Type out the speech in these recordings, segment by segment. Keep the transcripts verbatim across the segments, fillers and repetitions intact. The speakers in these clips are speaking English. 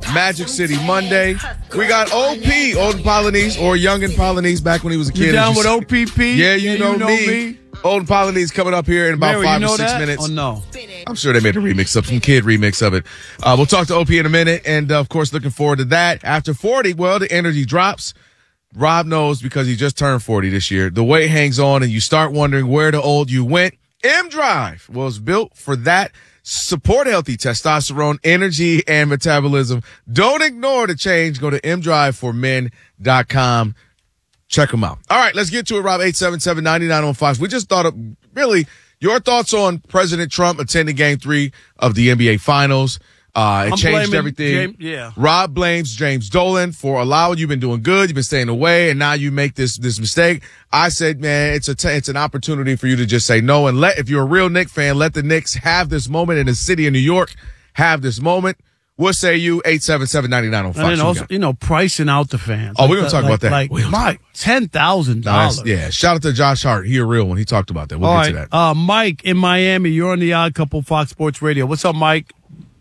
Magic City Monday. We got O P, Old Polynese, or Young and Polynese, back when he was a kid. You down you with see. O P P? Yeah, you, yeah, know, you know me. me. Old Polynese coming up here in about Mary, five you know or six that? minutes. Oh, no. I'm sure they made a remix of some kid remix of it. Uh, we'll talk to O P in a minute, and uh, of course, looking forward to that. After forty, well, the energy drops. Rob knows because he just turned forty this year. The weight hangs on, and you start wondering where the old you went. M-Drive was built for that. Support healthy testosterone, energy, and metabolism. Don't ignore the change. Go to m drive for men dot com. Check them out. All right, let's get to it, Rob. eight seven seven, nine nine on Fox. We just thought of, really, your thoughts on President Trump attending game three of the N B A Finals. Uh, it I'm changed blaming everything. James, yeah. Rob blames James Dolan for allowing you've been doing good. You've been staying away, and now you make this this mistake. I said, man, it's a t- it's an opportunity for you to just say no and let. If you're a real Knicks fan, let the Knicks have this moment in the city of New York. Have this moment. What say you? eight seven seven, nine nine on Fox. And then also, you know, pricing out the fans. Oh, like we're gonna the, talk like, about that. Like, We're gonna my ten thousand Nice. dollars. Yeah. Shout out to Josh Hart. He a real one. He talked about that. We'll All get right, to that. uh, Mike in Miami. You're on the Odd Couple Fox Sports Radio. What's up, Mike?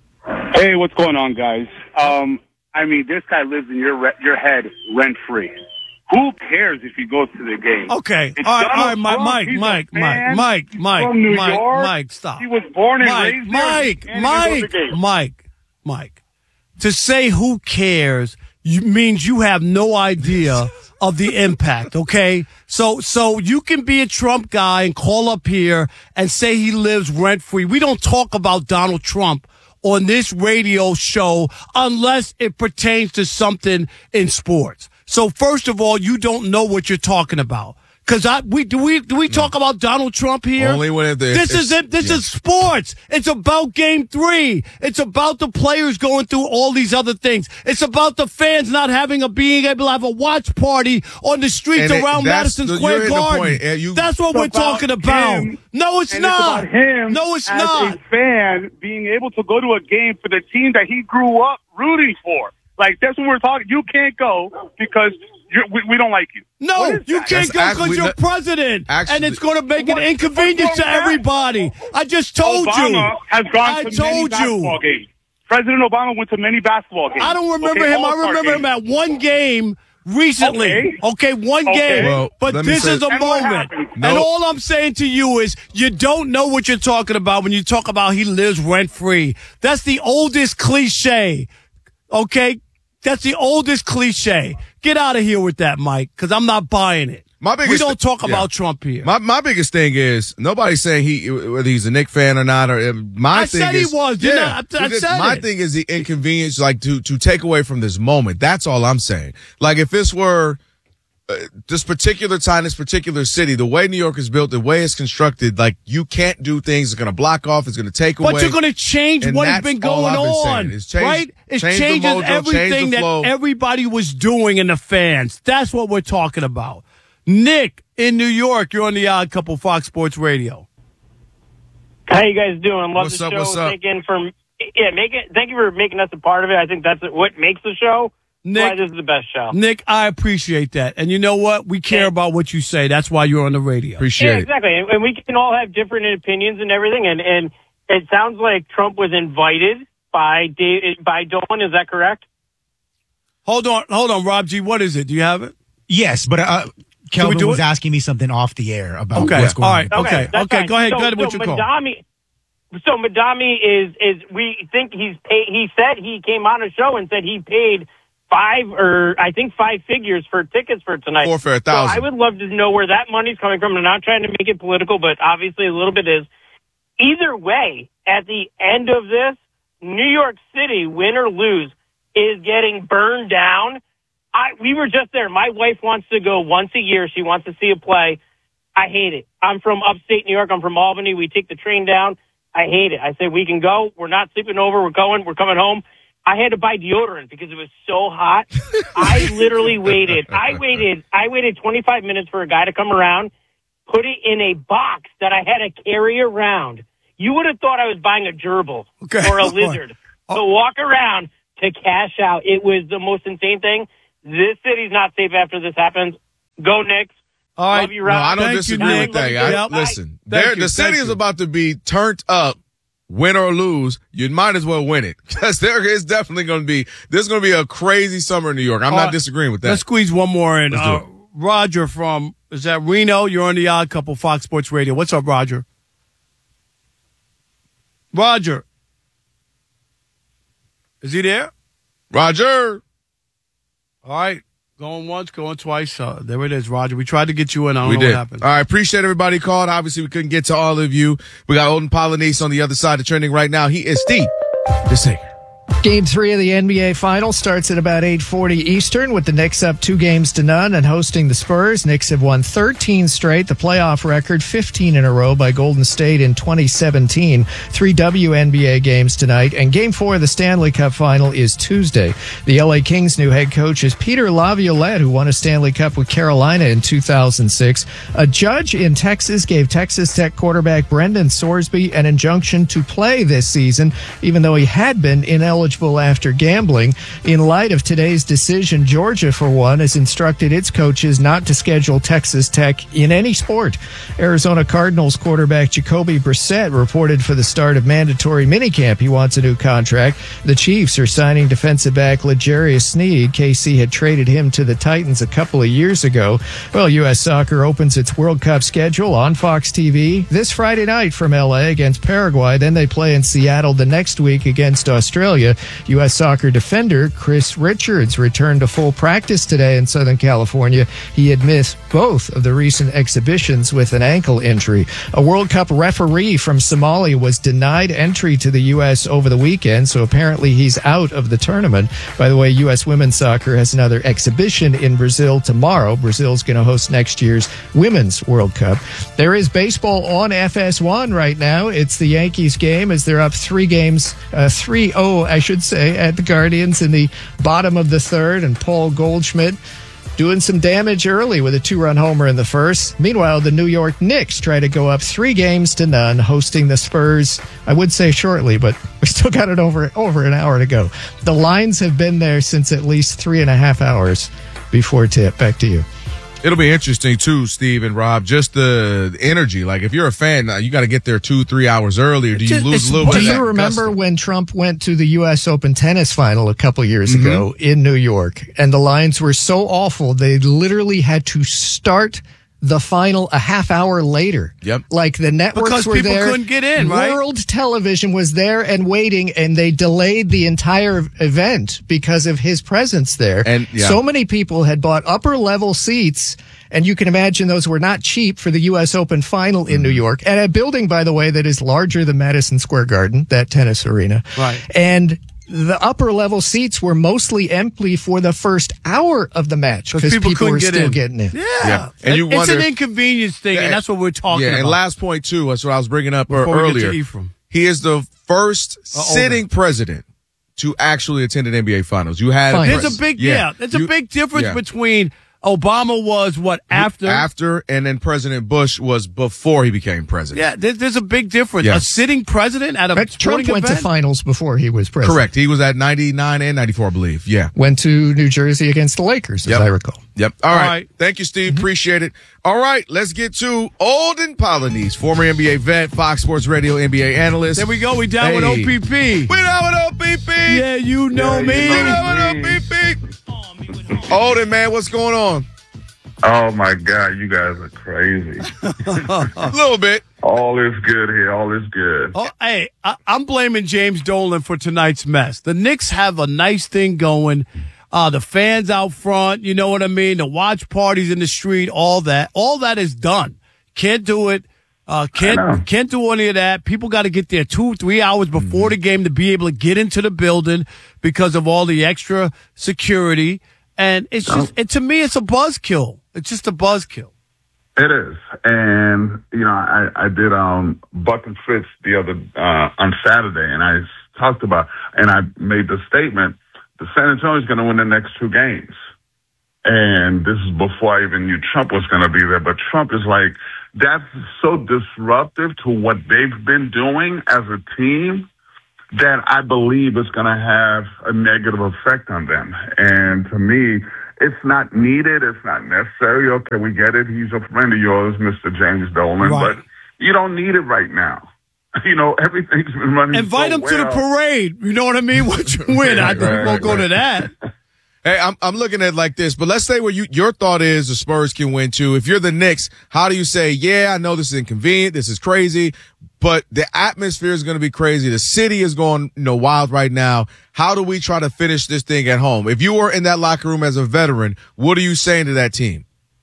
Hey, what's going on, guys? Um, I mean, this guy lives in your re- your head rent free. Who cares if he goes to the game? Okay. It's All right, all right, Donald Mike, Trump. Mike, He's Mike, a fan. Mike, He's Mike, from New Mike, York. Mike, stop. He was born and Mike, raised Mike, there. Mike, Mike, Mike, Mike. To say who cares you, means you have no idea of the impact, okay? So so you can be a Trump guy and call up here and say he lives rent-free. We don't talk about Donald Trump on this radio show unless it pertains to something in sports. So first of all, you don't know what you're talking about. Cause I, we, do we, do we talk about Donald Trump here? Only when it, This is it. This yeah. is sports. It's about game three. It's about the players going through all these other things. It's about the fans not having a, being able to have a watch party on the streets And it- around that's Madison the- you're Square hitting the Garden. point. Yeah, you- That's what It's we're about talking about. him, No, it's and not. It's about him No, it's as not. a fan being able to go to a game for the team that he grew up rooting for. Like, that's what we're talking. You can't go because you're, we, we don't like you. No, What is you that? can't That's go actually- because you're president, actually- and it's going to make an What- inconvenience what's to wrong with that? everybody. I just told Obama you. has gone I to many told basketball you. games. President Obama went to many basketball games. I don't remember Okay, him. I All-Star remember him games. at one game recently. Okay. Okay, one Okay. game. Well, but let me this say- is a And what moment. happened? No. And all I'm saying to you is you don't know what you're talking about when you talk about he lives rent free. That's the oldest cliche. Okay? That's the oldest cliche. Get out of here with that, Mike, because I'm not buying it. My biggest we don't talk yeah. about Trump here. My my biggest thing is nobody's saying he whether he's a Knicks fan or not. Or my I thing said he is, was, didn't yeah, I? I it- said my it. thing is the inconvenience, like to to take away from this moment. That's all I'm saying. Like if this were uh, this particular time, this particular city, the way New York is built, the way it's constructed, like you can't do things. It's going to block off. It's going to take away. But you're going to change And what has that's been all going I've been saying. on, It's changed- right? It changed the changes mojo, changed the everything that flow. everybody was doing and the fans. That's what we're talking about. Nick in New York, you're on the Odd Couple Fox Sports Radio. How you guys doing? Love What's the up, show. what's up? Thank you for yeah, make it. Thank you for making us a part of it. I think that's what makes the show. Nick, Why this is the best show. Nick, I appreciate that. And you know what? We care Yeah. about what you say. That's why you're on the radio. Appreciate Yeah, it. exactly. And, and we can all have different opinions and everything. And, and it sounds like Trump was invited by Dave, by Dolan. Is that correct? Hold on, hold on, Rob G. What is it? Do you have it? Yes, but uh, Kelvin do was it? asking me something off the air about Okay, what's going all right. on. Okay, that's okay, fine. go ahead, So, go ahead with so your call. Madami, so Madami is is we think he's paid. He said he came on a show and said he paid five or I think five figures for tickets for tonight. Four for a So thousand. I would love to know where that money's coming from. I'm not trying to make it political, but obviously a little bit is. Either way, at the end of this, New York City, win or lose, is getting burned down. I we were just there. My wife wants to go once a year. She wants to see a play. I hate it. I'm from upstate New York. I'm from Albany. We take the train down. I hate it. I say, we can go. We're not sleeping over. We're going. We're coming home. I had to buy deodorant because it was so hot. I literally waited. I waited. I waited twenty-five minutes for a guy to come around, put it in a box that I had to carry around. You would have thought I was buying a gerbil Okay. or a All right. lizard to walk around to cash out. It was the most insane thing. This city's not safe after this happens. Go Knicks. All right. Love you, No, Rob. I don't Thank you, disagree Nick. with that. I, Yep. listen, Thank there- you, the city thank is you. about to be turned up win or lose, you might as well win it because there is definitely going to be there's going to be a crazy summer in New York. I'm All not right, disagreeing with that. Let's squeeze one more in. Let's do Uh, it. Roger from is that Reno? You're on the Odd Couple, Fox Sports Radio. What's up, Roger? Roger, is he there? Roger. All right. Going once, going twice. Uh, there it is, Roger. We tried to get you in. I don't We know did. what happened. All right. Appreciate everybody called. Obviously, we couldn't get to all of you. We got Olden Polynice on the other side of trending right now. He is Steve DeSager. Game three of the N B A Finals starts at about eight forty Eastern with the Knicks up two games to none and hosting the Spurs. Knicks have won thirteen straight, the playoff record fifteen in a row by Golden State in twenty seventeen. Three W N B A games tonight, and Game four of the Stanley Cup Final is Tuesday. The L A Kings' new head coach is Peter Laviolette, who won a Stanley Cup with Carolina in two thousand six. A judge in Texas gave Texas Tech quarterback Brendan Sorsby an injunction to play this season, even though he had been ineligible after gambling. In light of today's decision, Georgia, for one, has instructed its coaches not to schedule Texas Tech in any sport. Arizona Cardinals quarterback Jacoby Brissett reported for the start of mandatory minicamp he wants a new contract. The Chiefs are signing defensive back L'Jarius Sneed. K C had traded him to the Titans a couple of years ago. Well, U S Soccer opens its World Cup schedule on Fox T V this Friday night from L A against Paraguay. Then they play in Seattle the next week against Australia. U S Soccer defender Chris Richards returned to full practice today in Southern California. He had missed both of the recent exhibitions with an ankle injury. A World Cup referee from Somalia was denied entry to the U S over the weekend, so apparently he's out of the tournament. By the way, U S women's soccer has another exhibition in Brazil tomorrow. Brazil's going to host next year's Women's World Cup. There is baseball on F S one right now. It's the Yankees game as they're up three games, uh, three oh, I should say, at the Guardians in the bottom of the third, and Paul Goldschmidt doing some damage early with a two-run homer in the first. Meanwhile, the New York Knicks try to go up three games to none, hosting the Spurs, I would say shortly, but we still got it over, over an hour to go. The lines have been there since at least three and a half hours before tip. Back to you. It'll be interesting too, Steve and Rob, just the energy. Like if you're a fan, you got to get there two, three hours early, or do you Just- lose it's- a little bit Do of you that remember gusto? when Trump went to the U S Open tennis final a couple years Mm-hmm. ago in New York, and the lines were so awful they literally had to start the final a half hour later? Yep. Like the networks Because were people there. couldn't get in, right? World Television was there and waiting, and they delayed the entire event because of his presence there. And, yeah. So many people had bought upper level seats. And you can imagine those were not cheap for the U S Open final in New York. And a building, by the way, that is larger than Madison Square Garden, that tennis arena. Right. And the upper level seats were mostly empty for the first hour of the match because people, couldn't were get still in. getting in. Yeah. Yeah. And you it's wonder- an inconvenience thing, and that's what we're talking yeah, about. and last point too, that's what I was bringing up Before we get to earlier. Ephraim. He is the first Uh, sitting Olden. president to actually attend an N B A Finals. You had Finals. There's a big, yeah, there's a You- big difference yeah. between Obama was what after. after, and then President Bush was before he became president. Yeah, there's, there's a big difference. Yeah. A sitting president at a But sporting Trump went event. to finals before he was president. Correct. He was at ninety-nine and ninety-four, I believe. Yeah. Went to New Jersey against the Lakers, as Yep. I recall. Yep. All All right. right. Thank you, Steve. Appreciate it. All right. Let's get to Olden Polynice, former N B A vet, Fox Sports Radio N B A analyst. There we go. We down with Hey. O P P. We down with O P P. Yeah, you know Yeah, me. you We know down with O P P. Olden, man, what's going on? Oh my God, you guys are crazy. A little bit. All is good here. All is good. Oh, hey, I, I'm blaming James Dolan for tonight's mess. The Knicks have a nice thing going. Uh, the fans out front, you know what I mean? The watch parties in the street, all that. All that is done. Can't do it. Uh, I know. can't can't do any of that. People got to get there two, three hours before the game to be able to get into the building because of all the extra security. And it's just, it, to me, it's a buzzkill. It's just a buzzkill. It is, and you know, I, I did um Buck and Fritz the other uh, on Saturday, and I talked about, and I made the statement: the San Antonio's going to win the next two games, and this is before I even knew Trump was going to be there. But Trump is like, that's so disruptive to what they've been doing as a team that I believe is going to have a negative effect on them. And to me, it's not needed. It's not necessary. Okay, we get it. He's a friend of yours, Mister James Dolan, Right. but you don't need it right now. You know, everything's been running. Invite so them to the well. parade. You know what I mean? Once you win, I think Right, we won't go right. to that. Hey, I'm I'm looking at it like this, but let's say where you your thought is the Spurs can win too. If you're the Knicks, how do you say, yeah, I know this is inconvenient, this is crazy, but the atmosphere is going to be crazy. The city is going, you know, wild right now. How do we try to finish this thing at home? If you were in that locker room as a veteran, what are you saying to that team?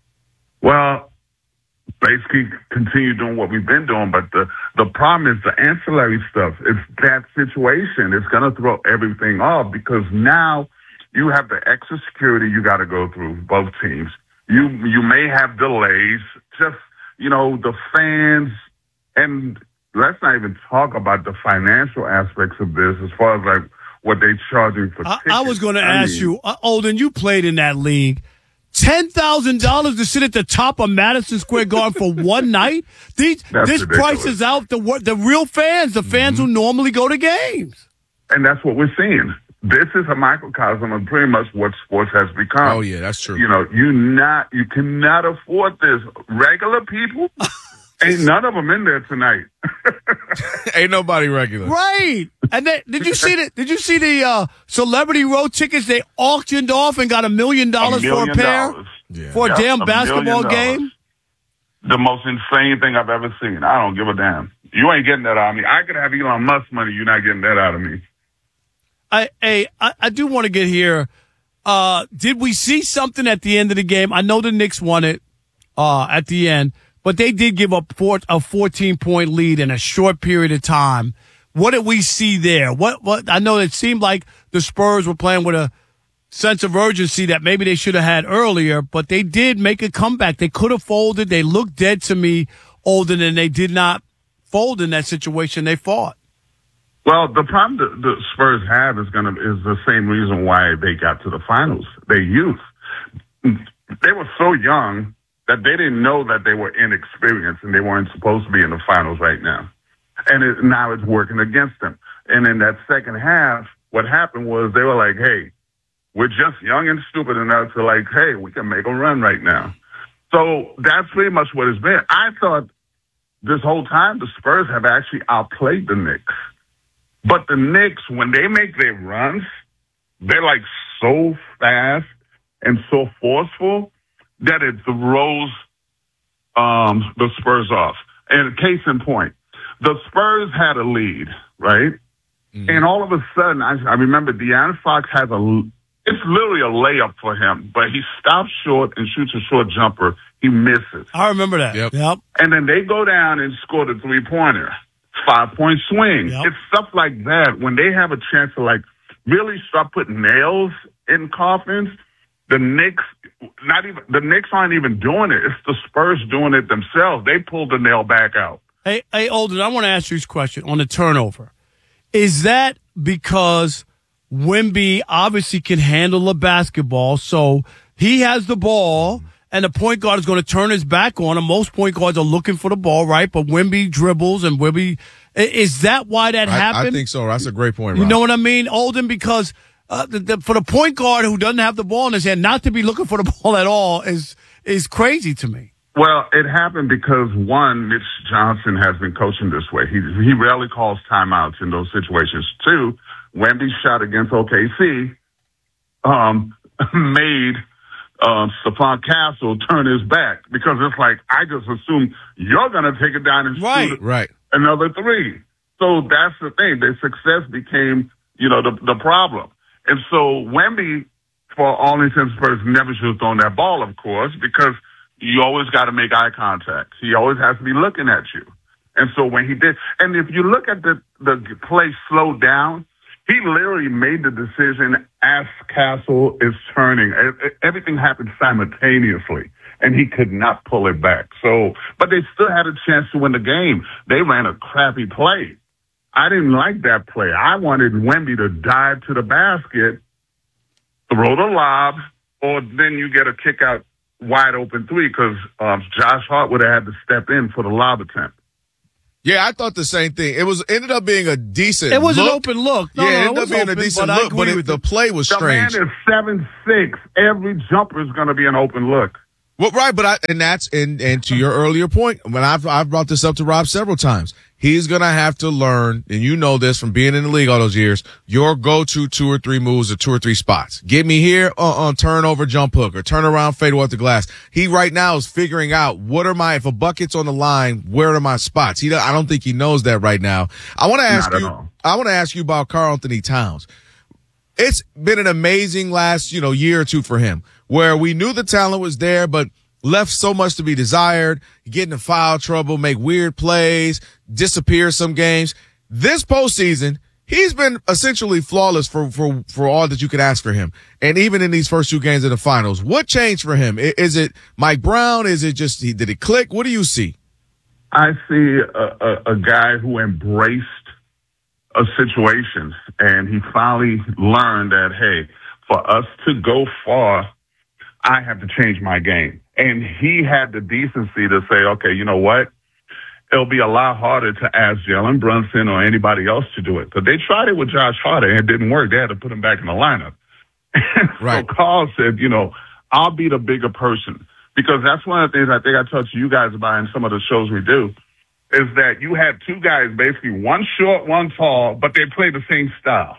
Well, basically continue doing what we've been doing, but the, the problem is the ancillary stuff. It's that situation. It's going to throw everything off because now you have the extra security you got to go through, both teams. You you may have delays, just, you know, the fans, and let's not even talk about the financial aspects of this as far as like what they're charging for I, tickets. I was going to I ask mean, you, uh, Olden, you played in that league. ten thousand dollars to sit at the top of Madison Square Garden for one night? These, That's this ridiculous. prices out the the real fans, the fans Mm-hmm. who normally go to games. And that's what we're seeing. This is a microcosm of pretty much what sports has become. Oh yeah, that's true. You know, you not you cannot afford this. Regular people, ain't none of them in there tonight. Ain't nobody regular. Right. And then, did you see the Did you see the uh, celebrity road tickets they auctioned off and got a million dollars for a million pair dollars. Yeah. for a Yep, damn a basketball million dollars. game? The most insane thing I've ever seen. I don't give a damn. You ain't getting that out of me. I could have Elon Musk money. You're not getting that out of me. I, I, I I do want to get here. Uh, did we see something at the end of the game? I know the Knicks won it uh, at the end, but they did give up four, a fourteen-point lead in a short period of time. What did we see there? What? What? I know it seemed like the Spurs were playing with a sense of urgency that maybe they should have had earlier, but they did make a comeback. They could have folded. They looked dead to me, Olden, and they did not fold in that situation. They fought. Well, the problem that the Spurs have is gonna is the same reason why they got to the finals. Their youth. They were so young that they didn't know that they were inexperienced and they weren't supposed to be in the finals right now. And it, now it's working against them. And in that second half, what happened was they were like, hey, we're just young and stupid enough to like, hey, we can make a run right now. So that's pretty much what it's been. I thought this whole time the Spurs have actually outplayed the Knicks. But the Knicks, when they make their runs, they're like so fast and so forceful that it throws um, the Spurs off. And case in point, the Spurs had a lead, right? Mm-hmm. And all of a sudden, I, I remember De'Aaron Fox has a, it's literally a layup for him, but he stops short and shoots a short jumper. He misses. I remember that. Yep. Yep. And then they go down and score the three-pointer. Five-point swing. Yep. It's stuff like that. When they have a chance to, like, really start putting nails in coffins, the Knicks, not even the Knicks aren't even doing it. It's the Spurs doing it themselves. They pulled the nail back out. Hey, hey, Olden, I want to ask you this question on the turnover. Is that because Wemby obviously can handle the basketball, so he has the ball, and the point guard is going to turn his back on him? Most point guards are looking for the ball, right? But Wemby dribbles, and Wemby, is that why that I, happened? I think so. That's a great point, Rob. You know what I mean, Olden? Because uh, the, the, for the point guard who doesn't have the ball in his hand, not to be looking for the ball at all is is crazy to me. Well, it happened because, one, Mitch Johnson has been coaching this way. He he rarely calls timeouts in those situations. Two, Wemby's shot against O K C um, made um, Stephon Castle turn his back because it's like, I just assume you're going to take it down and Right. shoot Right. another three. So that's the thing. Their success became, you know, the the problem. And so Wemby, for all intents and purposes, never should have thrown that ball, of course, because you always got to make eye contact. He always has to be looking at you. And so when he did, and if you look at the, the play slowed down, he literally made the decision as Castle is turning. Everything happened simultaneously, and he could not pull it back. So, but they still had a chance to win the game. They ran a crappy play. I didn't like that play. I wanted Wemby to dive to the basket, throw the lob, or then you get a kick out wide open three because um, Josh Hart would have had to step in for the lob attempt. Yeah, I thought the same thing. It was ended up being a decent It was look. an open look. No, yeah, no, it it ended up was being open, a decent but I look, but agree it, with the you. play was The strange. man is seven six. Every jumper is going to be an open look. Well, right, but I, and that's, and, and to your earlier point, when I've, I've brought this up to Rob several times, he's going to have to learn, and you know this from being in the league all those years, your go-to two or three moves or two or three spots. Get me here on, on turnover jump hook or turn around fadeaway off the glass. He right now is figuring out what are my, if a bucket's on the line, where are my spots? He, I don't think he knows that right now. I want to ask Not at you, all. I want to ask you about Karl Anthony Towns. It's been an amazing last, you know, year or two for him where we knew the talent was there, but left so much to be desired, get into foul trouble, make weird plays, disappear some games. This postseason, he's been essentially flawless for, for, for all that you could ask for him. And even in these first two games of the finals, what changed for him? Is it Mike Brown? Is it just, did it click? What do you see? I see a, a, a guy who embraced a situation, and he finally learned that, hey, for us to go far, I have to change my game. And he had the decency to say, okay, you know what? It'll be a lot harder to ask Jalen Brunson or anybody else to do it. Because they tried it with Josh Hart, and it didn't work. They had to put him back in the lineup. Right. So Karl said, you know, I'll be the bigger person. Because that's one of the things I think I talked to you guys about in some of the shows we do, is that you had two guys, basically one short, one tall, but they play the same style.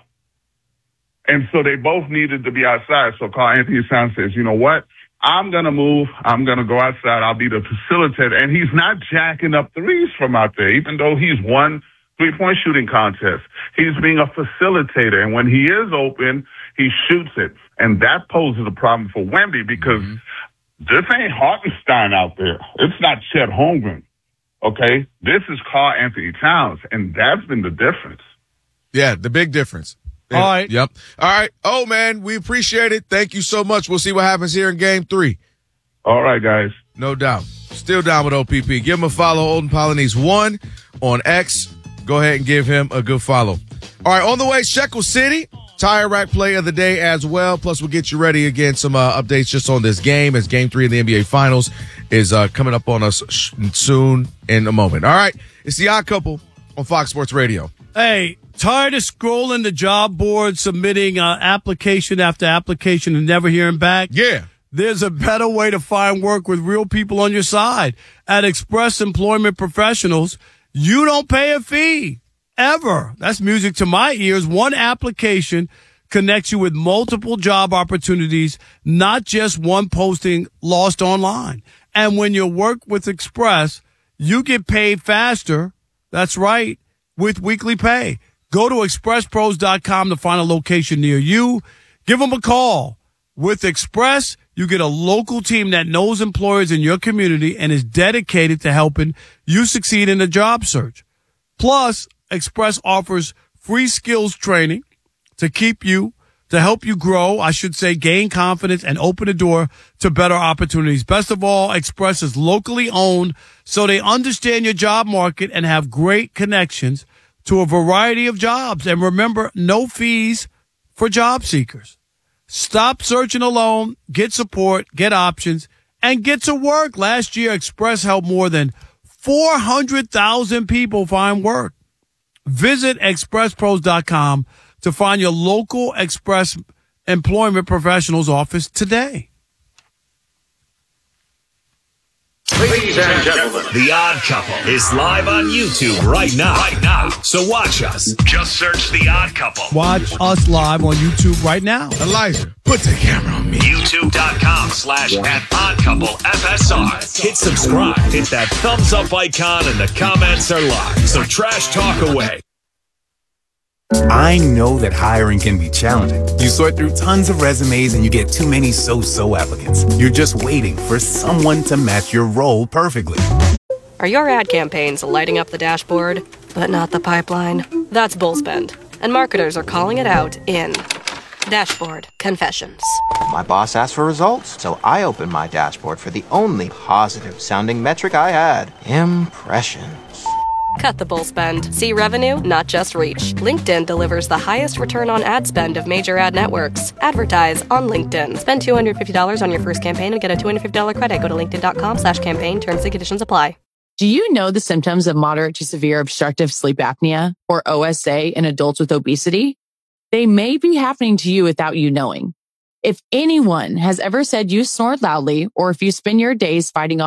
And so they both needed to be outside. So Karl Anthony Towns says, you know what? I'm going to move. I'm going to go outside. I'll be the facilitator. And he's not jacking up threes from out there, even though he's won three-point shooting contest. He's being a facilitator. And when he is open, he shoots it. And that poses a problem for Wemby because mm-hmm. this ain't Hartenstein out there. It's not Chet Holmgren. Okay? This is Karl Anthony Towns. And that's been the difference. Yeah, the big difference. All right. Yep. All right. Oh, man, we appreciate it. Thank you so much. We'll see what happens here in game three. All right, guys. No doubt. Still down with O P P. Give him a follow, Olden Polynice one on X. Go ahead and give him a good follow. All right, on the way, Shekel City. Tire rack play of the day as well. Plus, we'll get you ready again. Some uh, updates just on this game as game three of the N B A Finals is uh, coming up on us sh- soon in a moment. All right. It's the Odd Couple on Fox Sports Radio. Hey, tired of scrolling the job board, submitting uh, application after application and never hearing back? Yeah. There's a better way to find work with real people on your side. At Express Employment Professionals, you don't pay a fee. Ever. That's music to my ears. One application connects you with multiple job opportunities, not just one posting lost online. And when you work with Express, you get paid faster. That's right. With weekly pay. Go to express pros dot com to find a location near you. Give them a call. With Express, you get a local team that knows employers in your community and is dedicated to helping you succeed in a job search. Plus, Express offers free skills training to keep you, to help you grow, I should say, gain confidence and open the door to better opportunities. Best of all, Express is locally owned, so they understand your job market and have great connections to a variety of jobs. And remember, no fees for job seekers. Stop searching alone, get support, get options, and get to work. Last year, Express helped more than four hundred thousand people find work. Visit express pros dot com to find your local Express Employment Professionals office today. Ladies and gentlemen, The Odd Couple is live on YouTube right now. Right now. So watch us. Just search The Odd Couple. Watch us live on YouTube right now. Elijah, put the camera on me. YouTube.com slash at Odd Couple F S R. Hit subscribe. Hit that thumbs up icon and the comments are live. So trash talk away. I know that hiring can be challenging. You sort through tons of resumes and you get too many so-so applicants. You're just waiting for someone to match your role perfectly. Are your ad campaigns lighting up the dashboard, but not the pipeline? That's Bullspend, and marketers are calling it out in Dashboard Confessions. My boss asked for results, so I opened my dashboard for the only positive-sounding metric I had, impressions. Cut the bull spend. See revenue, not just reach. LinkedIn delivers the highest return on ad spend of major ad networks. Advertise on LinkedIn. Spend two hundred fifty dollars on your first campaign and get a two hundred fifty dollars credit. Go to linkedin.com slash campaign. Terms and conditions apply. Do you know the symptoms of moderate to severe obstructive sleep apnea, or O S A, in adults with obesity? They may be happening to you without you knowing. If anyone has ever said you snored loudly, or if you spend your days fighting off